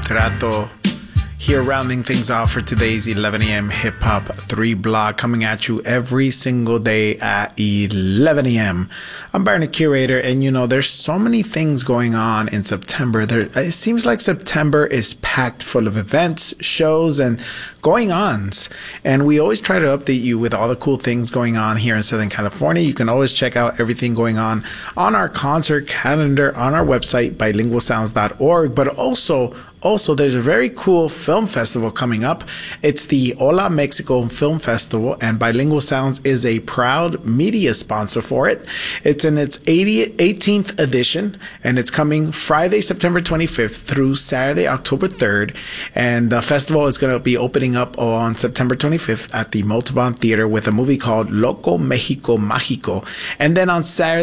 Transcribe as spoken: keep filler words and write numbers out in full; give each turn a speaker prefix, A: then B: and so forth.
A: Trato. Here, rounding things off for today's eleven a.m. Hip Hop three block, coming at you every single day at eleven a.m. I'm Byron, the Curator, and you know, there's so many things going on in September. There, it seems like September is packed full of events, shows, and going-ons. And we always try to update you with all the cool things going on here in Southern California. You can always check out everything going on on our concert calendar on our website, bilingual sounds dot org, but also Also, there's a very cool film festival coming up. It's the Hola Mexico Film Festival, and Bilingual Sounds is a proud media sponsor for it. It's in its eighteenth edition, and it's coming Friday, September twenty-fifth through Saturday, October third. And the festival is going to be opening up on September twenty-fifth at the Multibon Theater with a movie called Loco Mexico Mágico. And then on Saturday,